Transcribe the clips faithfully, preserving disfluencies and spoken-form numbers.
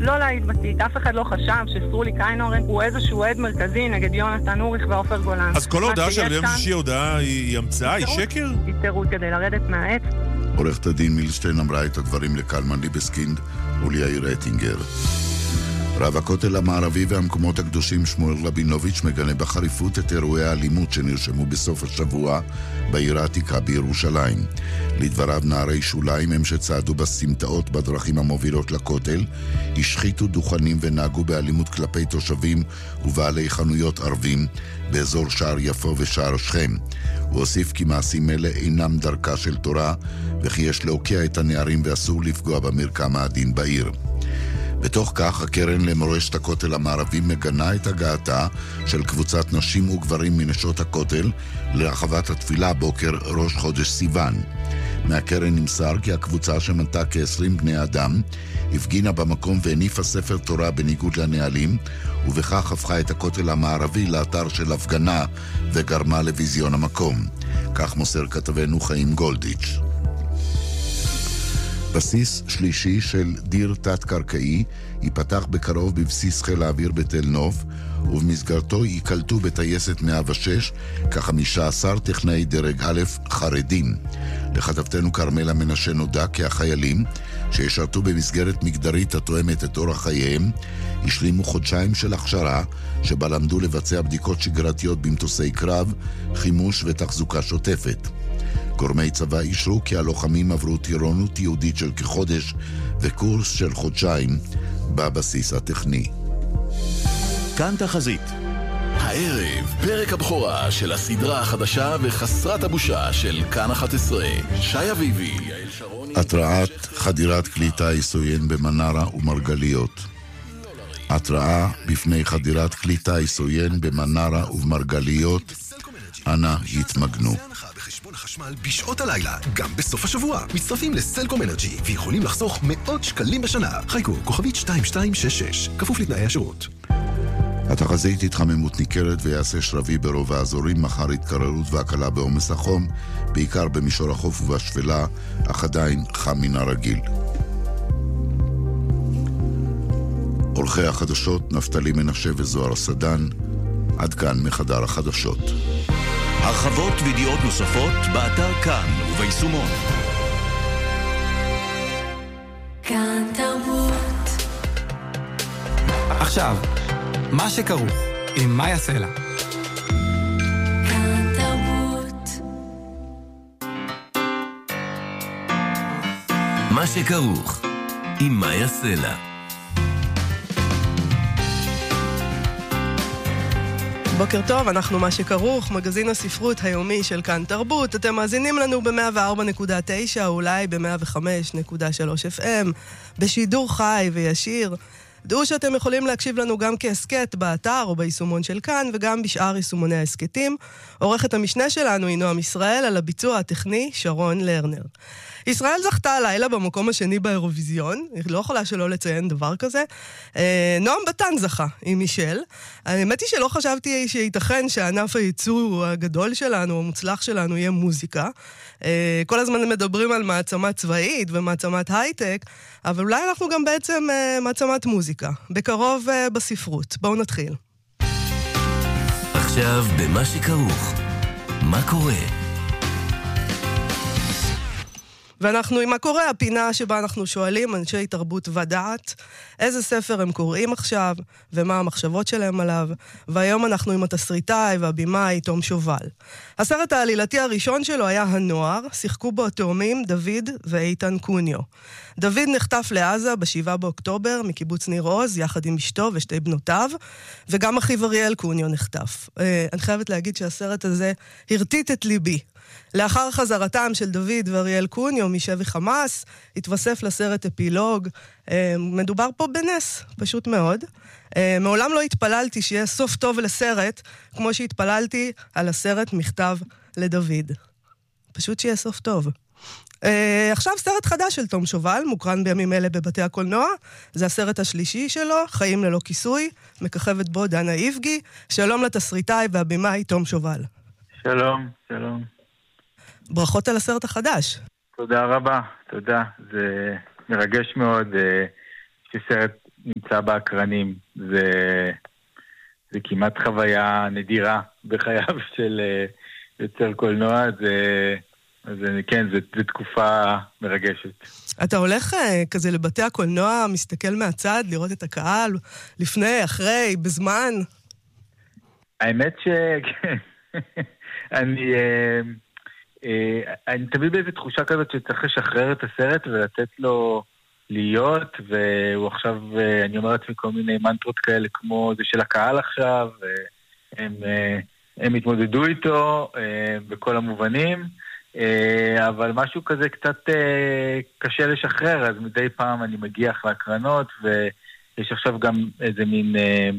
לא להעיד בתיק. אף אחד לא חשב שסרולי קיינורן הוא איזשהו עד מרכזי נגד יונתן אוריך ועופר גולן. אז כל ההודעה של ביום שישי הודעה היא המצאה, היא שקר? היא תירוץ כדי לרדת מהעץ. עורכת הדין מילשטיין אמרה את הדברים לקלמן ליבסקינד וליאיר אטינגר. רב הכותל המערבי והמקומות הקדושים שמואל רבינוביץ' מגנה בחריפות את אירועי האלימות שנרשמו בסוף השבוע בעיר העתיקה בירושלים. לדבריו, נערי שוליים הם שצעדו בסמטאות בדרכים המובילות לכותל, השחיתו דוכנים ונהגו באלימות כלפי תושבים ובעלי חנויות ערבים באזור שער יפו ושער שכם. הוא הוסיף כי מעשים אלה אינם דרכה של תורה וכי יש להוקיע את הנערים ואסור לפגוע במרקם העדין בעיר. בתוך כך, הקרן למורשת הכותל המערבי מגנה את הגעתה של קבוצת נשים וגברים מנשות הכותל לרחבת התפילה בוקר ראש חודש סיוון. מהקרן נמסר כי הקבוצה שמנתה כ-עשרים בני אדם הפגינה במקום והניפה ספר תורה בניגוד לנהלים, ובכך הפכה את הכותל המערבי לאתר של הפגנה וגרמה לביזיון המקום. כך מוסר כתבנו חיים גולדיץ'. בסיס שלישי של דיר תת-קרקעי ייפתח בקרוב בבסיס חיל האוויר בתל נוף, ובמסגרתו ייקלטו בטייסת מאה ושש כ-חמישה עשר טכנאי דרג א' חרדים. לכתבתנו קרמלה מנשה נודע כי החיילים שישרתו במסגרת מגדרית התואמת את אורח חייהם השלימו חודשיים של הכשרה שבה למדו לבצע בדיקות שגרתיות במטוסי קרב, חימוש ותחזוקה שוטפת. גורמי צבא אישרו כי הלוחמים עברו טירונות יהודית של כחודש וקורס של חודשיים בבסיס הטכני. כאן תחזית. הערב, פרק הבכורה של הסדרה החדשה וחסרת הבושה של כאן אחת עשרה. שי אביבי, יעל שרוני... התרעת חדירת כלי טיס עוין במנרה ומרגליות. התרעה בפני חדירת כלי טיס עוין במנרה ובמרגליות. אנא התמגנו. החשמל בשעות הלילה, גם בסוף השבוע. מצטרפים לסלקום אנרג'י ויכולים לחסוך מאות שקלים בשנה. חייקו, כוכבית שתיים שתיים שש שש, כפוף לתנאי השירות. התחזית התחממות ניכרת ויעשה שרבי ברוב האזורים, מחר התקררות והקלה בעומס החום, בעיקר במישור החוף ובשפלה, אך עדיין חם מן הרגיל. עורכי החדשות נפתלי מנשה וזוהר סדן. עד כאן מחדר החדשות. הרחבות וידיעות נוספות באתר כאן וביישומון. כאן תרבות. עכשיו, מה שכרוך עם מאיה סלע. כאן תרבות. מה שכרוך עם מאיה סלע. בוקר טוב, אנחנו מה שכרוך, מגזין הספרות היומי של כאן תרבות. אתם מאזינים לנו ב-מאה וארבע נקודה תשע, אולי ב-מאה וחמש נקודה שלוש אף אם, בשידור חי וישיר. דעו שאתם יכולים להקשיב לנו גם כעסקט באתר או ביישומון של כאן, וגם בשאר יישומוני העסקטים. עורכת המשנה שלנו היא נועם ישראל, על הביצוע הטכני שרון לרנר. ישראל זכתה הלילה במקום השני באירוויזיון, היא לא יכולה שלא לציין דבר כזה. נועם בטן זכה עם מישל. האמת היא שלא חשבתי שייתכן שענף הייצוא הגדול שלנו, המוצלח שלנו, יהיה מוזיקה. כל הזמן מדברים על מעצמה צבאית ומעצמת הייטק, אבל אולי אנחנו גם בעצם מעצמת מוזיקה. בקרוב בספרות. בואו נתחיל. עכשיו במה שכרוך. מה קורה? ואנחנו עם מה קורה, הפינה שבה אנחנו שואלים אנשי תרבות ודעת איזה ספר הם קוראים עכשיו ומה המחשבות שלהם עליו. והיום אנחנו עם התסריטאי והבימאי תום שובל. הסרט העלילתי הראשון שלו היה הנוער, שיחקו בו התאומים דוד ואיתן קוניו. דוד נחטף לעזה בשבעה באוקטובר מקיבוץ ניר עוז יחד עם אשתו ושתי בנותיו, וגם אחיו אריאל קוניו נחטף. אני חייבת להגיד שהסרט הזה הרטיט את ליבי. לאחר חזרתם של דוד ואריאל קוניו משבי חמאס, התווסף לסרט אפילוג. מדובר פה בנס, פשוט מאוד. מעולם לא התפללתי שיהיה סוף טוב לסרט, כמו שהתפללתי על הסרט מכתב לדוד. פשוט שיהיה סוף טוב. עכשיו סרט חדש של תום שובל, מוקרן בימים אלה בבתי הקולנוע. זה הסרט השלישי שלו, חיים ללא כיסוי, מככבת בו דנה איבגי. שלום לתסריטאי והבימאי תום שובל. שלום, שלום. ברכות על הסרט החדש. תודה רבה, תודה. זה מרגש מאוד. יש לי סרט נמצא באקרנים. זה, זה כמעט חוויה נדירה בחייו של יוצר קולנוע, זה, זה, כן, זה, זה תקופה מרגשת. אתה הולך כזה לבתי הקולנוע, מסתכל מהצד, לראות את הקהל, לפני, אחרי, בזמן? האמת ש... אני... אני תמיד באיזו תחושה כזאת שצריך לשחרר את הסרט ולתת לו להיות, והוא עכשיו, אני אומר לעצמי כל מיני מנטרות כאלה כמו זה של הקהל עכשיו, הם, הם התמודדו איתו בכל המובנים, אבל משהו כזה קצת קשה לשחרר, אז מדי פעם אני מגיע אחרי הקרנות, ויש עכשיו גם איזה מין...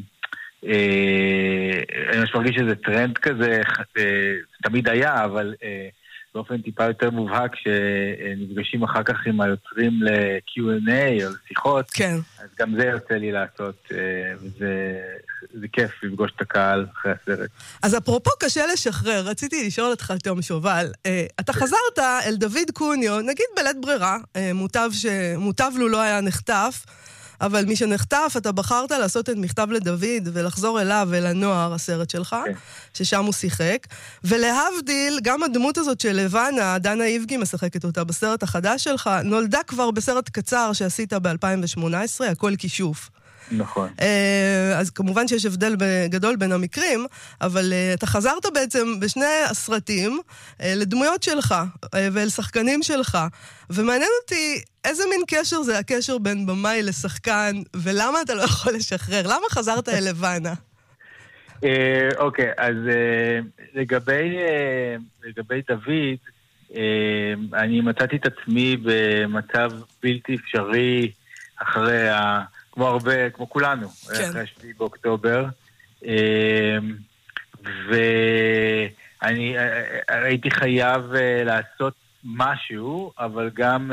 אני ממש מרגיש שזה טרנד כזה, תמיד היה, אבל באופן טיפה יותר מובהק, שנפגשים אחר כך עם היוצרים ל-קיו אנד איי או לשיחות, כן. אז גם זה יוצא לי לעשות, וזה זה כיף לפגוש את הקהל אחרי הסרט. אז אפרופו קשה לשחרר, רציתי לשאול אותך, תום שובל, אתה חזרת אל דוד קוניו, נגיד בלית ברירה, מוטב, ש... מוטב לו לא היה נחטף, אבל מי שנחטף, אתה בחרת לעשות את מכתב לדוד ולחזור אליו, אל הנוער, הסרט שלך, okay. ששם הוא שיחק. ולהבדיל, גם הדמות הזאת של לבנה, דנה איבגי משחקת אותה בסרט החדש שלך, נולדה כבר בסרט קצר שעשית ב-אלפיים שמונה עשרה, הכל כישוף. נכון. אז כמובן שיש הבדל גדול בין המקרים, אבל אתה חזרת בעצם בשני הסרטים לדמויות שלך ואל שחקנים שלך, ומעניין אותי איזה מין קשר זה הקשר בין במאי לשחקן, ולמה אתה לא יכול לשחרר? למה חזרת אל לבנה? אוקיי, אז לגבי לגבי דוד, אני מצאתי את עצמי במצב בלתי אפשרי אחרי ה... כמו הרבה, כמו כולנו, כן. אחרי השביעי באוקטובר. ואני הייתי חייב לעשות משהו, אבל גם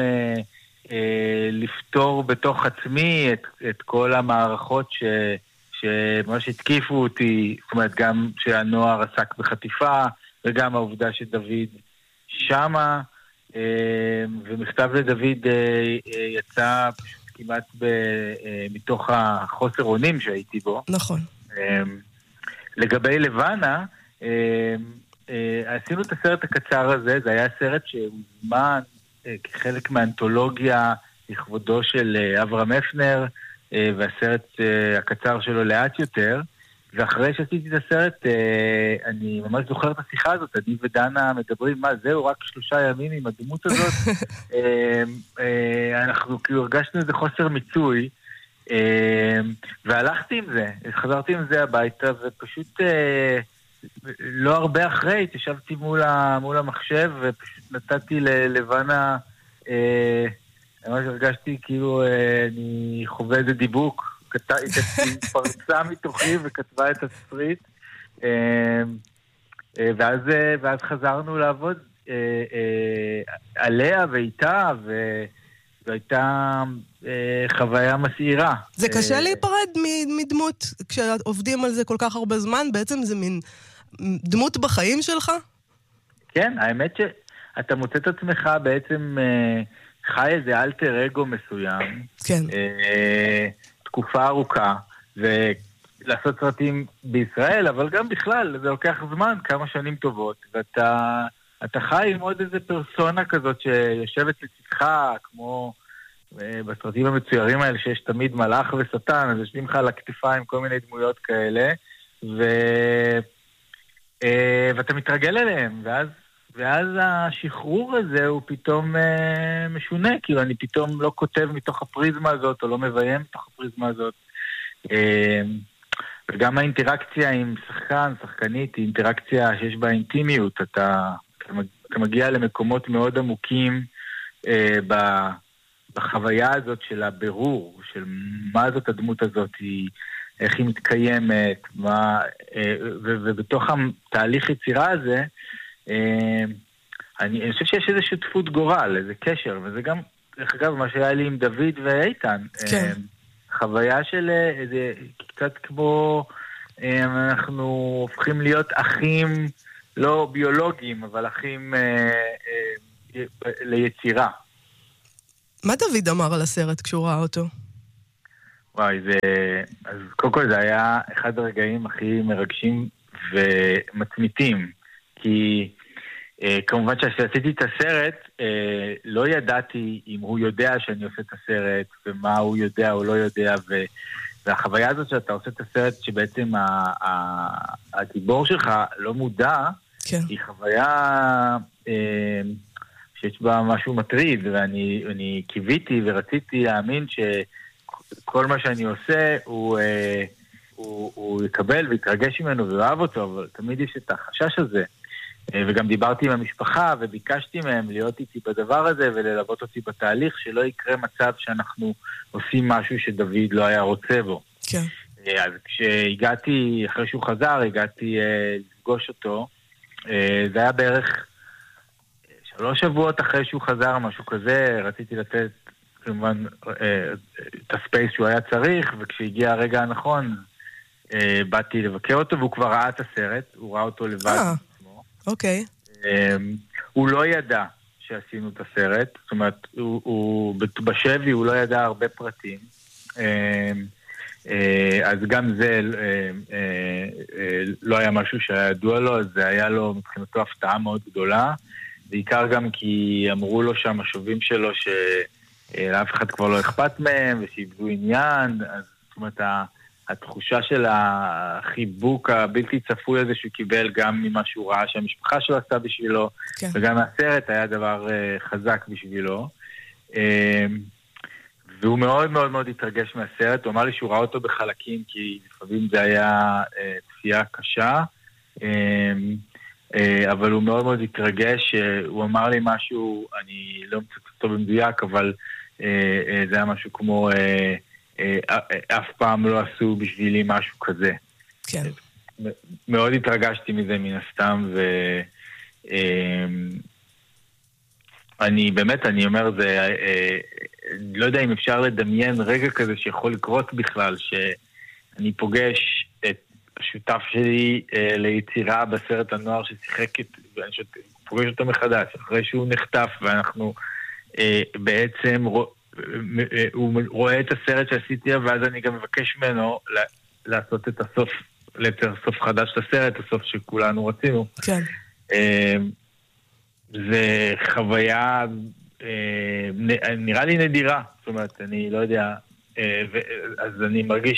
לפתור בתוך עצמי את, את כל המערכות ש, שממש התקיפו אותי, זאת אומרת, גם שהנוער עסק בחטיפה, וגם העובדה שדוד שמה, ומכתב לדוד יצא פשוט כמעט ב, מתוך החוסר אונים שהייתי בו. נכון. לגבי לבנה, עשינו את הסרט הקצר הזה, זה היה סרט שהוזמן כחלק מהאנתולוגיה לכבודו של אברהם אפנר, והסרט הקצר שלו לאט יותר, ואחרי שעשיתי את הסרט, אני ממש זוכר את השיחה הזאת, אני ודנה מדברים, מה זהו, רק שלושה ימים עם הדמות הזאת, אנחנו כאילו הרגשנו איזה חוסר מיצוי, והלכתי עם זה, חזרתי עם זה הביתה, ופשוט לא הרבה אחרי, התיישבתי מול המחשב, ופשוט נתתי ללבנה, ממש הרגשתי כאילו אני חווה איזה דיבוק, היא פרצה מתוכי וכתבה את הספריט, ואז, ואז חזרנו לעבוד עליה ואיתה, והייתה חוויה מסעירה. זה קשה להיפרד מדמות, כשעובדים על זה כל כך הרבה זמן, בעצם זה מין דמות בחיים שלך? כן, האמת שאתה מוצא את עצמך בעצם חי איזה אלטר אגו מסוים. כן. תקופה ארוכה, ולעשות סרטים בישראל, אבל גם בכלל, זה לוקח זמן, כמה שנים טובות, ואתה אתה חי עם עוד איזה פרסונה כזאת שיושבת לצדך, כמו בסרטים המצוירים האלה, שיש תמיד מלאך ושטן, אז יושבים לך על הכתפיים כל מיני דמויות כאלה, ו... ואתה מתרגל אליהם, ואז, ואז השחרור הזה הוא פתאום משונה, כאילו אני פתאום לא כותב מתוך הפריזמה הזאת, או לא מביים מתוך הפריזמה הזאת. וגם האינטראקציה עם שחקן, שחקנית, היא אינטראקציה שיש בה אינטימיות, אתה, אתה מגיע למקומות מאוד עמוקים בחוויה הזאת של הבירור, של מה זאת הדמות הזאת, היא, איך היא מתקיימת, מה, ובתוך התהליך יצירה הזה, אני, אני חושב שיש איזו שותפות גורל, איזה קשר, וזה גם, דרך אגב, מה שהיה לי עם דוד ואיתן, כן. חוויה של איזה, קצת כמו, אנחנו הופכים להיות אחים, לא ביולוגיים, אבל אחים ליצירה. מה דוד אמר על הסרט כשהוא ראה אותו? וואי, זה... אז קודם כל זה היה אחד הרגעים הכי מרגשים ומצמיתים, כי אה, כמובן כשעשיתי את הסרט, אה, לא ידעתי אם הוא יודע שאני עושה את הסרט, ומה הוא יודע או לא יודע, ו... והחוויה הזאת שאתה עושה את הסרט, שבעצם ה... ה... הגיבור שלך לא מודע, כן. היא חוויה אה, שיש בה משהו מטריד, ואני אני קיוויתי ורציתי להאמין שכל מה שאני עושה הוא, אה, הוא, הוא יקבל ויתרגש ממנו ואוהב אותו, אבל תמיד יש את החשש הזה. אה, וגם דיברתי עם המשפחה וביקשתי מהם להיות איתי בדבר הזה וללוות אותי בתהליך, שלא יקרה מצב שאנחנו עושים משהו שדוד לא היה רוצה בו. כן. אה, אז כשהגעתי, אחרי שהוא חזר, הגעתי אה, לפגוש אותו, זה היה בערך שלוש שבועות אחרי שהוא חזר, משהו כזה, רציתי לתת כמובן את הספייס שהוא היה צריך, וכשהגיע הרגע הנכון, באתי לבקר אותו, והוא כבר ראה את הסרט, הוא ראה אותו לבד. אה, אוקיי. הוא לא ידע שעשינו את הסרט, זאת אומרת, הוא בשבי, הוא לא ידע הרבה פרטים. אז גם זה לא היה משהו שהיה ידוע לו, אז זה היה לו מבחינתו הפתעה מאוד גדולה, בעיקר גם כי אמרו לו שהמשובים שלו שלאף אחד כבר לא אכפת מהם ושאיבדו עניין, אז זאת אומרת התחושה של החיבוק הבלתי צפוי הזה שהוא קיבל גם ממה שהוא ראה שהמשפחה שלו עשתה בשבילו, כן. וגם הסרט היה דבר חזק בשבילו. והוא מאוד מאוד מאוד התרגש מהסרט, הוא אמר לי שהוא ראה אותו בחלקים, כי לפעמים זה היה אה, צפייה קשה, אה, אה, אבל הוא מאוד מאוד התרגש, אה, הוא אמר לי משהו, אני לא מצטט אותו במדויק, אבל אה, אה, זה היה משהו כמו, אה, אה, אה, אף פעם לא עשו בשבילי משהו כזה. כן. אה, מאוד התרגשתי מזה מן הסתם, ו... אה, אני באמת, אני אומר, זה, אה, לא יודע אם אפשר לדמיין רגע כזה שיכול לקרות בכלל, שאני פוגש את השותף שלי אה, ליצירה בסרט הנוער ששיחק את, ואני פוגש אותו מחדש, אחרי שהוא נחטף, ואנחנו אה, בעצם, רוא, אה, הוא רואה את הסרט שעשיתי, ואז אני גם מבקש ממנו לעשות את הסוף, ליצר סוף חדש לסרט, הסוף שכולנו רצינו. כן. אה, זה חוויה, נראה לי נדירה, זאת אומרת, אני לא יודע, אז אני מרגיש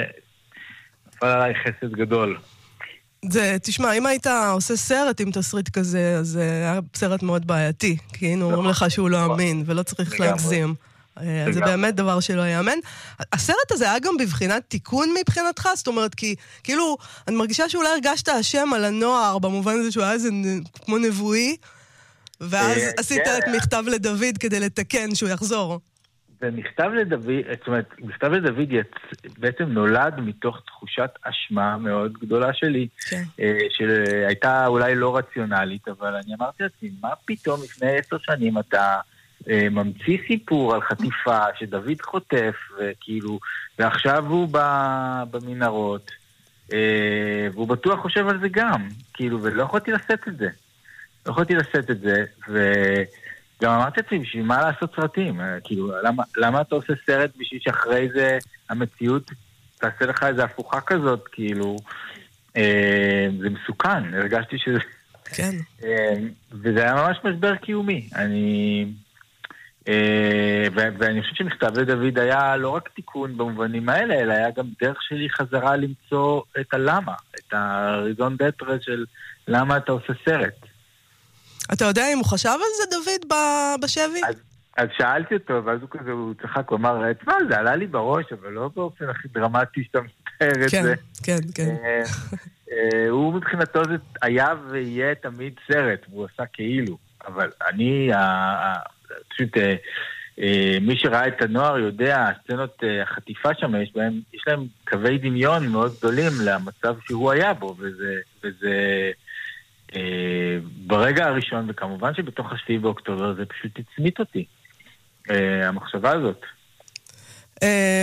שנפל עליי חסד גדול. זה, תשמע, אם היית עושה סרט עם תסריט כזה, אז זה היה סרט מאוד בעייתי, כי היינו אומרים לך שהוא לא אמין, ולא צריך להגזים. אז זה באמת דבר שלא יאמן. הסרט הזה היה גם בבחינת תיקון מבחינתך, זאת אומרת, כי כאילו, אני מרגישה שאולי הרגשת השם על הנוער, במובן הזה שהוא היה איזה כמו נבואי, ואז עשית את מכתב לדוד כדי לתקן שהוא יחזור. ומכתב לדוד, זאת אומרת, מכתב לדוד בעצם נולד מתוך תחושת אשמה מאוד גדולה שלי, שהייתה אולי לא רציונלית, אבל אני אמרתי לעצמי, מה פתאום לפני עשר שנים אתה ממציא סיפור על חטיפה שדוד חוטף, וכאילו, ועכשיו הוא במנהרות, והוא בטוח חושב על זה גם, כאילו, ולא יכולתי לשאת את זה. לא יכולתי לשאת את זה, וגם אמרתי לעצמי, בשביל מה לעשות סרטים? כאילו, למה, למה אתה עושה סרט בשביל שאחרי זה המציאות תעשה לך איזו הפוכה כזאת, כאילו, אה, זה מסוכן, הרגשתי שזה... כן. אה, וזה היה ממש משבר קיומי. אני... אה, ו- ואני חושב שמכתב לדוד היה לא רק תיקון במובנים האלה, אלא היה גם דרך שלי חזרה למצוא את הלמה, את הריזון דטרה של למה אתה עושה סרט. אתה יודע אם הוא חשב על זה, דוד, בשבי? אז, אז שאלתי אותו, ואז הוא כזה, הוא צחק, הוא אמר, מה, זה עלה לי בראש, אבל לא באופן הכי דרמטי שאתה מתאר את כן, זה. כן, כן. אה, אה, הוא מבחינתו זה היה ויהיה תמיד סרט, והוא עשה כאילו. אבל אני, פשוט, אה, אה, מי שראה את הנוער יודע, הסצנות אה, החטיפה שם, יש בהם, יש להם קווי דמיון מאוד גדולים למצב שהוא היה בו, וזה... וזה Uh, ברגע הראשון, וכמובן שבתוך השביעי באוקטובר זה פשוט הצמית אותי, uh, המחשבה הזאת. Um,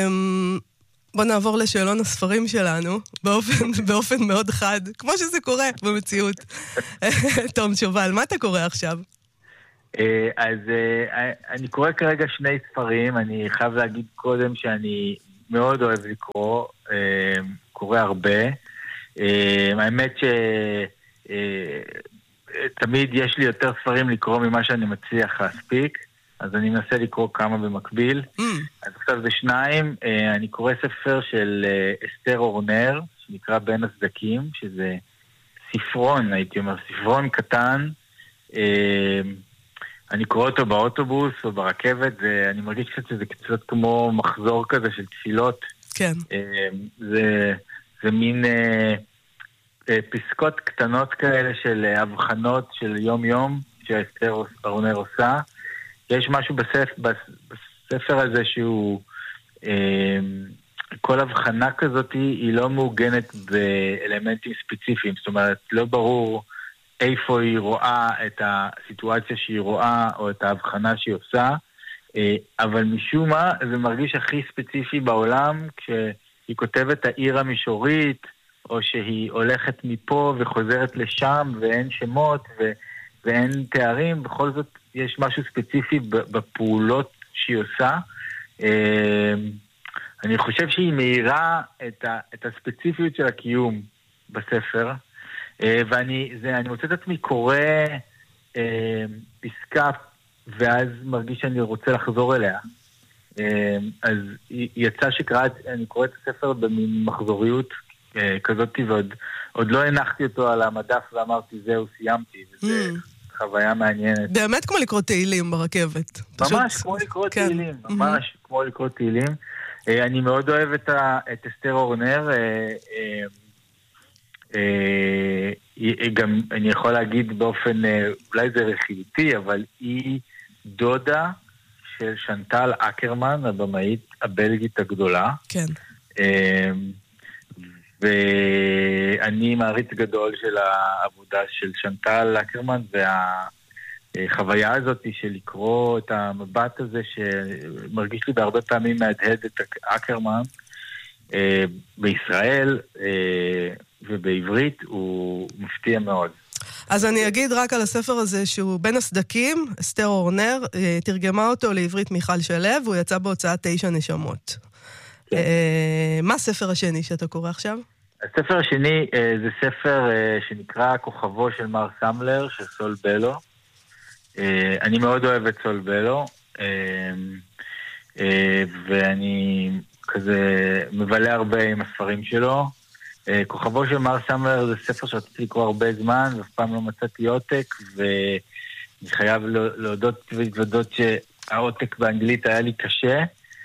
בוא נעבור לשאלון הספרים שלנו, באופן, באופן מאוד חד, כמו שזה קורה במציאות. תום שובל, מה אתה קורא עכשיו? Uh, אז uh, אני קורא כרגע שני ספרים, אני חייב להגיד קודם שאני מאוד אוהב לקרוא, קורא הרבה. האמת שתמיד יש לי יותר ספרים לקרוא ממה שאני מצליח להספיק, אז אני מנסה לקרוא כמה במקביל. Mm. אז עכשיו זה שניים, אני קורא ספר של אסתר אורנר, שנקרא בין הסדקים, שזה ספרון, הייתי אומר, ספרון קטן. אני קורא אותו באוטובוס או ברכבת, ואני מרגיש קצת שזה קצת כמו מחזור כזה של תפילות. כן. זה, זה מין פסקות קטנות כאלה של הבחנות של יום-יום, שאסתר אורנר עושה. יש משהו בספר, בספר הזה שהוא, כל הבחנה כזאת היא לא מעוגנת באלמנטים ספציפיים, זאת אומרת, לא ברור איפה היא רואה את הסיטואציה שהיא רואה, או את ההבחנה שהיא עושה, אבל משום מה זה מרגיש הכי ספציפי בעולם, כשהיא כותבת העיר המישורית, או שהיא הולכת מפה וחוזרת לשם, ואין שמות ו- ואין תארים, בכל זאת יש משהו ספציפי בפעולות שהיא עושה. אני חושב שהיא מאירה את, ה- את הספציפיות של הקיום בספר, ואני זה, אני מוצא את עצמי קורא אה, פסקה, ואז מרגיש שאני רוצה לחזור אליה. אה, אז יצא שקראת, אני קורא את הספר במין מחזוריות אה, כזאת, ועוד עוד לא הנחתי אותו על המדף ואמרתי, זהו, סיימתי, וזה mm. חוויה מעניינת. באמת כמו לקרוא תהילים ברכבת. ממש פשוט... כמו לקרוא כן. תהילים, ממש mm-hmm. כמו לקרוא תהילים. אה, אני מאוד אוהב את, ה, את אסתר אורנר, אה, אה, גם אני יכול להגיד באופן, אולי זה רכילותי, אבל היא דודה של שנטל אקרמן, הבמאית הבלגית הגדולה. כן. ואני מעריץ גדול של העבודה של שנטל אקרמן, והחוויה הזאת של לקרוא את המבט הזה, שמרגיש לי בהרבה פעמים מהדהד את אקרמן, בישראל, ובעברית הוא מפתיע מאוד. אז אני אגיד רק על הספר הזה שהוא בין הסדקים, אסתר אורנר, תרגמה אותו לעברית מיכל שלו, והוא יצא בהוצאת תשע נשמות. כן. מה הספר השני שאתה קורא עכשיו? הספר השני זה ספר שנקרא כוכבו של מר סמלר, של סול בלו. אני מאוד אוהב את סול בלו, ואני כזה מבלה הרבה עם הספרים שלו. כוכבו של מר סמלר זה ספר שרציתי לקרוא הרבה זמן, ואף פעם לא מצאתי עותק, ואני חייב להודות ולהתוודות שהעותק באנגלית היה לי קשה,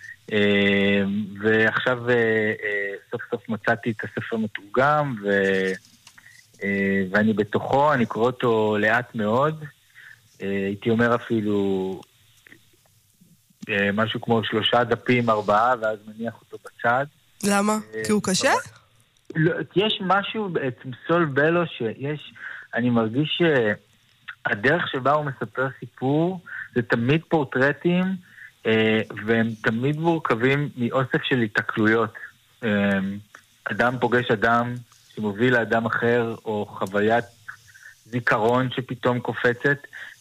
ועכשיו סוף סוף מצאתי את הספר מתורגם, ואני בתוכו, אני קורא אותו לאט מאוד, הייתי אומר אפילו משהו כמו שלושה דפים, ארבעה, ואז מניח אותו בצד. למה? כי הוא קשה? יש משהו בעצם סול בלו שיש, אני מרגיש שהדרך שבה הוא מספר סיפור זה תמיד פורטרטים, והם תמיד מורכבים מאוסף של התקלויות. אדם פוגש אדם שמוביל לאדם אחר, או חוויית זיכרון שפתאום קופצת,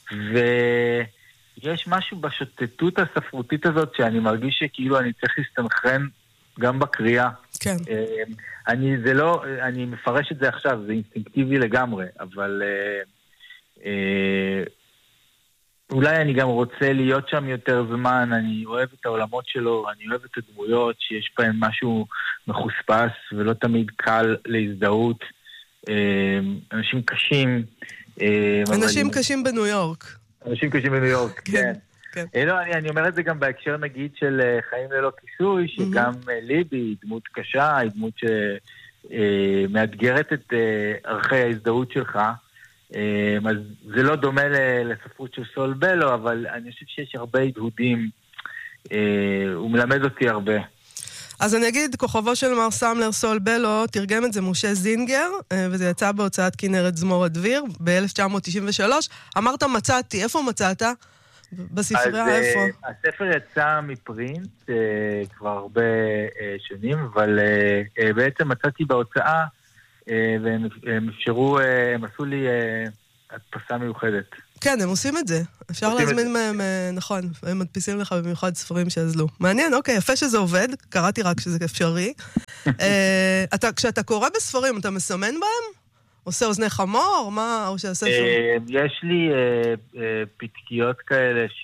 ויש משהו בשוטטות הספרותית הזאת שאני מרגיש שכאילו אני צריך להסתנכרן גם בקריאה. כן. אני, זה לא, אני מפרש את זה עכשיו, זה אינסטינקטיבי לגמרי, אבל אה, אה, אולי אני גם רוצה להיות שם יותר זמן, אני אוהב את העולמות שלו, אני אוהב את הדמויות, שיש בהם משהו מחוספס, ולא תמיד קל להזדהות. אה, אנשים קשים. אה, אנשים אבל... קשים בניו יורק. אנשים קשים בניו יורק, כן. כן. אה, לא, אני, אני אומר את זה גם בהקשר נגיד של uh, חיים ללא כיסוי, שגם uh, ליבי היא דמות קשה, היא דמות שמאתגרת uh, את uh, ערכי ההזדהות שלך. Uh, אז זה לא דומה לספרות של סול בלו, אבל אני חושב שיש הרבה הדהודים, uh, הוא מלמד אותי הרבה. אז אני אגיד, כוכבו של מר סמלר סול בלו, תרגם את זה משה זינגר, וזה יצא בהוצאת כנרת זמור הדביר, ב-אלף תשע מאות תשעים ושלוש. אמרת מצאתי, איפה מצאת? בספרייה, איפה? הספר יצא מפרינט כבר הרבה שנים, אבל בעצם מצאתי בהוצאה, והם אפשרו, הם עשו לי הדפסה מיוחדת. כן, הם עושים את זה. אפשר להזמין מהם, נכון, הם מדפיסים לך במיוחד ספרים שאזלו. מעניין, אוקיי, יפה שזה עובד, קראתי רק שזה אפשרי. כשאתה קורא בספרים, אתה מסמן בהם? עושה אוזני חמור? מה, או שהספר? יש לי פתקיות כאלה ש...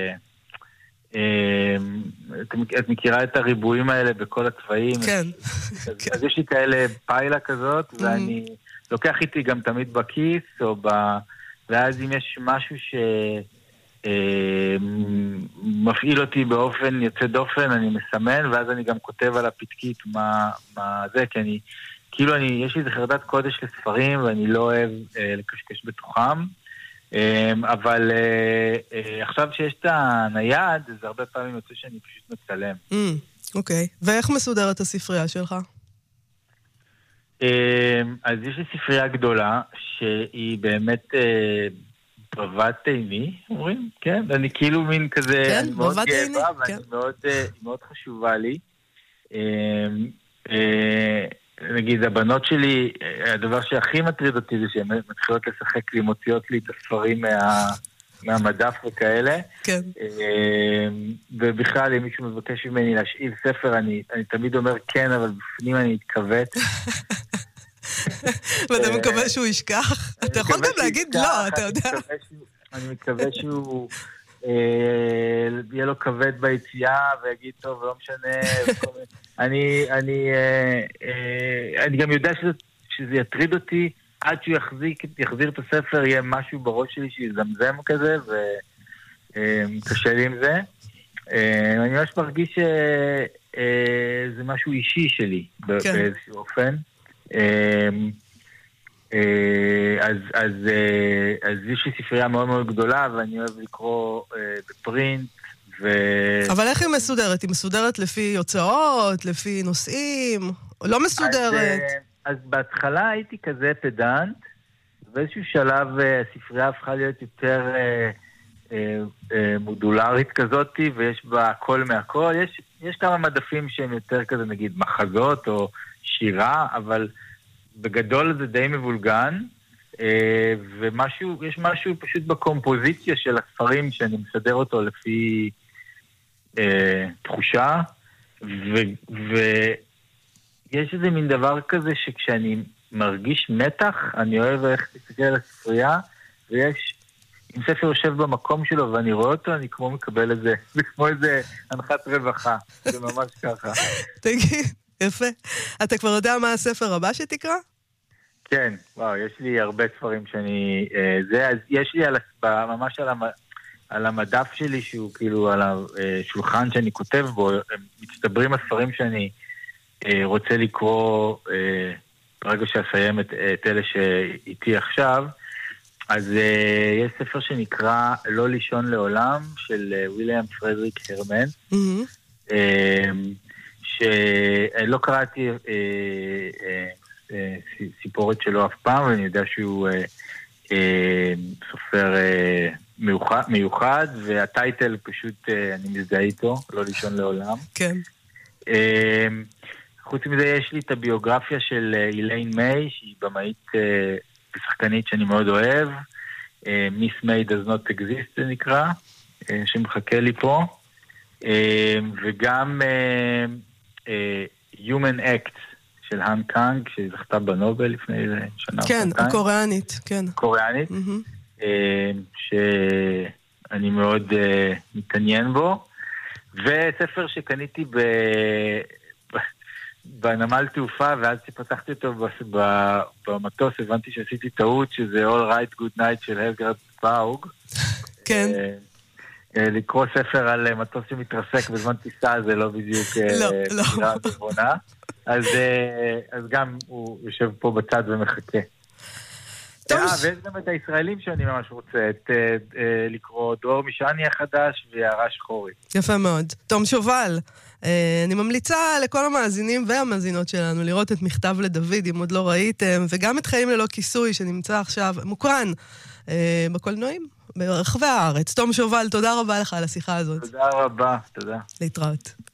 את מכירה את הריבועים האלה בכל הצבעים? כן. אז יש לי כאלה פיילה כזאת, ואני לוקח איתי גם תמיד בכיס, או ב... ואז אם יש משהו שמפעיל אותי באופן יוצא דופן, אני מסמן, ואז אני גם כותב על הפתקית מה, מה זה, כי אני, כאילו אני, יש לי איזה חרדת קודש לספרים, ואני לא אוהב אה, לקשקש בתוכם, אה, אבל אה, אה, עכשיו שיש את הנייד, אז הרבה פעמים יוצא שאני פשוט מצלם. אוקיי, mm, okay. ואיך מסודרת הספרייה שלך? אז יש לי ספרייה גדולה, שהיא באמת בבת עיני, אומרים, כן? אני כאילו מין כזה, כן, אני מאוד גאווה, ואני מאוד, מאוד חשובה לי. נגיד, הבנות שלי, הדבר שהכי מטריד אותי זה שהן מתחילות לשחק לי, מוציאות לי את הספרים מה... מהמדף וכאלה. כן. ובכלל, אם מישהו מבקש ממני להשאיל ספר, אני, אני תמיד אומר כן, אבל בפנים אני אתכוות. ואתה מקווה שהוא ישכח? אתה יכול גם להגיד לא, אתה יודע. אני מקווה שהוא יהיה לו כבד ביציאה, ויגיד טוב, לא משנה. אני, אני, אני גם יודע שזה יטריד אותי, עד שהוא יחזיק, יחזיר את הספר, יהיה משהו בראש שלי שיזמזם כזה, וקשה לי עם זה. אני ממש מרגיש שזה משהו אישי שלי, באיזשהו אופן. אז, אז, אז יש לי ספרייה מאוד מאוד גדולה, ואני אוהב לקרוא בפרינט, ו... אבל איך היא מסודרת? היא מסודרת לפי הוצאות, לפי נושאים? לא מסודרת? אז, אז בהתחלה הייתי כזה פדנט, באיזשהו שלב הספרייה הפכה להיות יותר אה, אה, אה, מודולרית כזאת, ויש בה הכל מהכל. יש, יש כמה מדפים שהם יותר כזה, נגיד, מחזות או שירה, אבל בגדול זה די מבולגן, אה, ומשהו, יש משהו פשוט בקומפוזיציה של הספרים, שאני מסדר אותו לפי אה, תחושה, ו... ו יש איזה מין דבר כזה שכשאני מרגיש מתח, אני אוהב איך להסתכל על הספרייה, ויש, אם ספר יושב במקום שלו ואני רואה אותו, אני כמו מקבל את זה, זה כמו איזה הנחת רווחה, זה ממש ככה. תגיד, יפה. אתה כבר יודע מה הספר הבא שתקרא? כן, וואו, יש לי הרבה ספרים שאני, זה, אז יש לי על, ממש על, על המדף שלי, שהוא כאילו על השולחן שאני כותב בו, מצטברים הספרים שאני, רוצה לקרוא ברגע שאסיים את, את אלה שאיתי עכשיו, אז יש ספר שנקרא לא לישון לעולם של וויליאם פרדריק הרמן, mm-hmm. שלא קראתי סיפורת שלו אף פעם, ואני יודע שהוא סופר מיוחד, מיוחד, והטייטל פשוט אני מזדהה איתו, לא לישון לעולם. כן. חוץ מזה יש לי את הביוגרפיה של איליין מיי, שהיא במאית ושחקנית שאני מאוד אוהב. Miss May does not exist זה נקרא, שמחכה לי פה. וגם Human Act של האן קאנג, שזכתה בנובל לפני שנה. כן, הקוריאנית, כן. קוריאנית, שאני מאוד מתעניין בו. וספר שקניתי ב... בנמל תעופה, ואז שפתחתי אותו במטוס, הבנתי שעשיתי טעות, שזה All Right Good Night של הלגרד פאוג. כן. לקרוא ספר על מטוס שמתרסק בזמן טיסה, זה לא בדיוק סגירה נכונה. אז גם הוא יושב פה בצד ומחכה. ויש גם את הישראלים שאני ממש רוצה, לקרוא דרור משעני החדש ויערה שחורי. יפה מאוד. תום שובל, אני ממליצה לכל המאזינים והמאזינות שלנו לראות את מכתב לדוד, אם עוד לא ראיתם, וגם את חיים ללא כיסוי שנמצא עכשיו מוקרן בקולנועים ברחבי הארץ. תום שובל, תודה רבה לך על השיחה הזאת. תודה רבה, תודה. להתראות.